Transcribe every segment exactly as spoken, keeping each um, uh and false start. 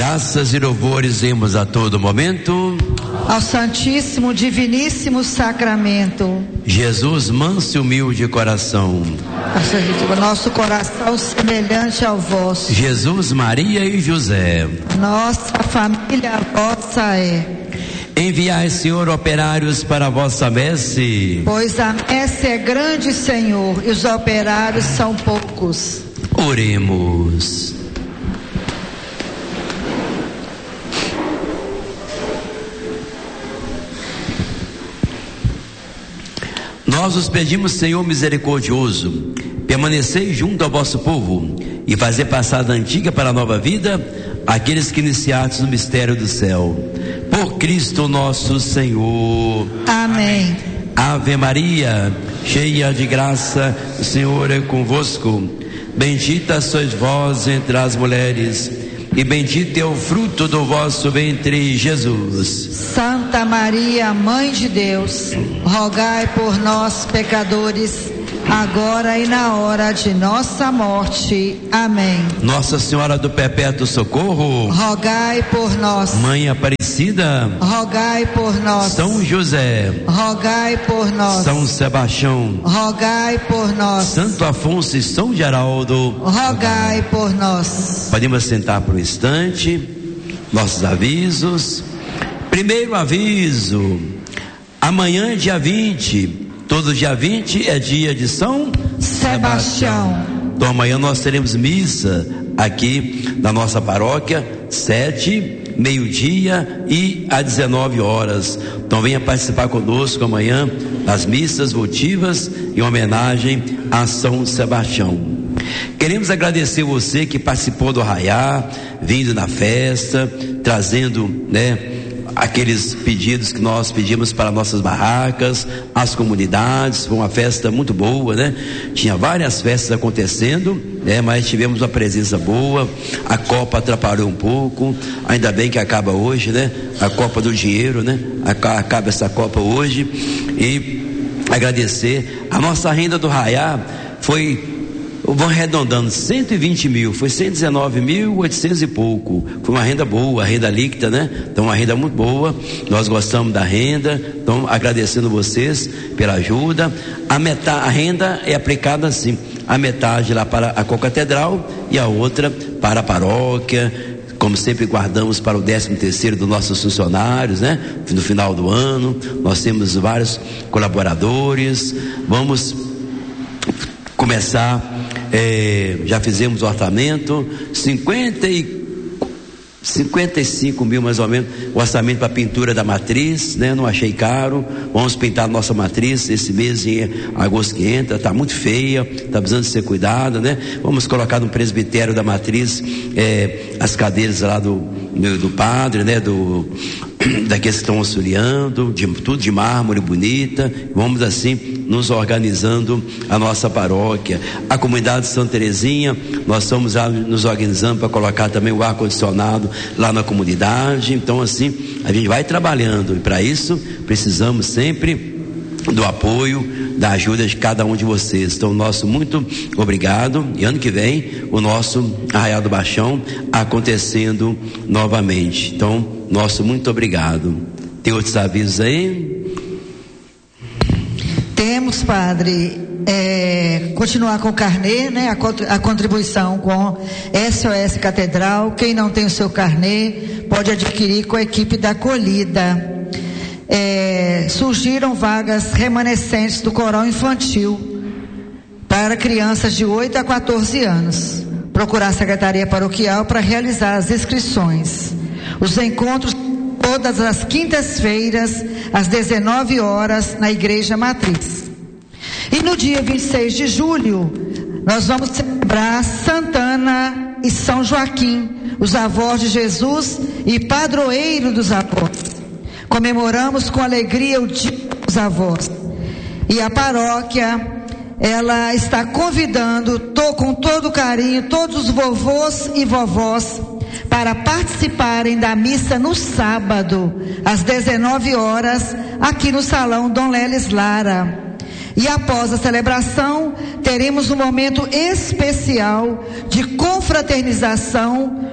Graças e louvores demos a todo momento ao Santíssimo Diviníssimo Sacramento. Jesus, manso e humilde coração, nosso coração semelhante ao vosso. Jesus, Maria e José, nossa família vossa é. Enviai, Senhor, operários para a vossa messe, pois a messe é grande, Senhor, e os operários são poucos. Oremos. Nós os pedimos, Senhor misericordioso, permanecei junto ao vosso povo e fazer passar da antiga para a nova vida aqueles que iniciados no mistério do céu. Por Cristo nosso Senhor. Amém. Ave Maria, cheia de graça, o Senhor é convosco. Bendita sois vós entre as mulheres, e bendito é o fruto do vosso ventre, Jesus. Santa Maria, Mãe de Deus, rogai por nós, pecadores, agora e na hora de nossa morte. Amém. Nossa Senhora do Perpétuo Socorro, rogai por nós. Mãe Aparecida, rogai por nós. São José, rogai por nós. São Sebastião, rogai por nós. Santo Afonso e São Geraldo, rogai por nós. Podemos sentar por um instante. Nossos avisos. Primeiro aviso: amanhã, dia vinte, todo dia vinte é dia de São Sebastião. Então amanhã nós teremos missa aqui na nossa paróquia, sete, meio-dia e às dezenove horas. Então venha participar conosco amanhã das missas votivas em homenagem a São Sebastião. Queremos agradecer você que participou do Arraiá, vindo na festa, trazendo, né, aqueles pedidos que nós pedimos para nossas barracas, as comunidades. Foi uma festa muito boa, né? Tinha várias festas acontecendo, né? Mas tivemos uma presença boa. A Copa atrapalhou um pouco, ainda bem que acaba hoje, né? A Copa do Dinheiro, né? Acaba essa Copa hoje. E agradecer a nossa renda do Arraiá foi, vão arredondando, cento e vinte mil, foi cento e dezenove mil, oitocentos e pouco. Foi uma renda boa, a renda líquida, né? Então, uma renda muito boa. Nós gostamos da renda, então agradecendo vocês pela ajuda. A metade, a renda é aplicada assim: a metade lá para a Concatedral e a outra para a paróquia. Como sempre, guardamos para o décimo terceiro dos nossos funcionários, né? No final do ano, nós temos vários colaboradores. Vamos começar, é, já fizemos o orçamento, cinquenta e cinco mil mais ou menos, o orçamento para a pintura da matriz, né? Não achei caro. Vamos pintar a nossa matriz esse mês em agosto que entra, está muito feia, está precisando ser cuidada, né? Vamos colocar no presbitério da matriz é, as cadeiras lá do, do padre, né? Do, daqueles que estão auxiliando, de, tudo de mármore bonita. Vamos assim nos organizando a nossa paróquia. A comunidade de Santa Terezinha, nós estamos já nos organizando para colocar também o ar-condicionado lá na comunidade. Então assim, a gente vai trabalhando, e para isso precisamos sempre do apoio, da ajuda de cada um de vocês. Então, nosso muito obrigado, e ano que vem o nosso Arraial do Baixão acontecendo novamente. Então, nosso muito obrigado. Tem outros avisos aí? Temos, padre, é, continuar com o carnê, né? A, a contribuição com S O S Catedral. Quem não tem o seu carnê pode adquirir com a equipe da acolhida. É, surgiram vagas remanescentes do coral infantil para crianças de oito a quatorze anos. Procurar a Secretaria Paroquial para realizar as inscrições. Os encontros todas as quintas-feiras às dezenove horas na Igreja Matriz. E no dia vinte e seis de julho nós vamos celebrar Santana e São Joaquim, os avós de Jesus e padroeiro dos avós. Comemoramos com alegria o Dia dos Avós. E a paróquia, ela está convidando tô, com todo carinho todos os vovôs e vovós para participarem da missa no sábado, às dezenove horas, aqui no Salão Dom Leles Lara. E após a celebração, teremos um momento especial de confraternização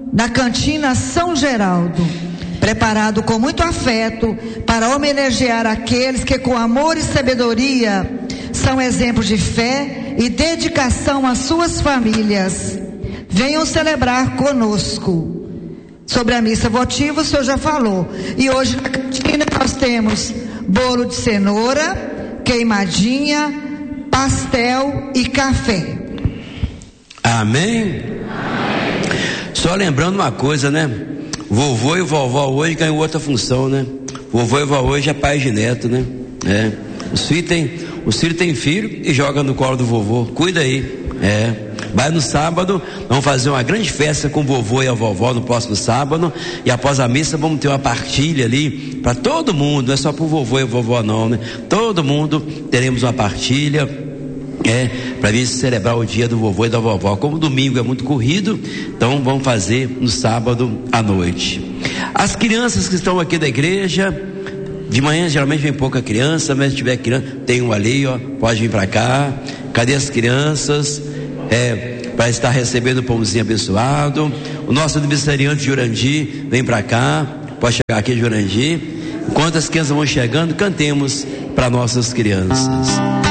na cantina São Geraldo, preparado com muito afeto para homenagear aqueles que com amor e sabedoria são exemplos de fé e dedicação às suas famílias. Venham celebrar conosco. Sobre a missa votiva o senhor já falou. E hoje na cantina nós temos bolo de cenoura, queimadinha, pastel e café. Amém? Amém. Só lembrando uma coisa, né? Vovô e vovó hoje ganham outra função, né? Vovô e vovó hoje é pai de neto, né? É. Os filhos têm, os filhos têm filho e joga no colo do vovô. Cuida aí. É. Vai no sábado, vamos fazer uma grande festa com o vovô e a vovó no próximo sábado, e após a missa vamos ter uma partilha ali para todo mundo, não é só para o vovô e a vovó não, né? Todo mundo teremos uma partilha, é, para vir celebrar o dia do vovô e da vovó. Como domingo é muito corrido, então vamos fazer no sábado à noite. As crianças que estão aqui da igreja, de manhã geralmente vem pouca criança, mas se tiver criança, tem um ali, ó, pode vir para cá. Cadê as crianças? É, para estar recebendo o pãozinho abençoado. O nosso aniversariante Jurandir vem para cá, pode chegar aqui, Jurandir. Enquanto as crianças vão chegando, cantemos para nossas crianças.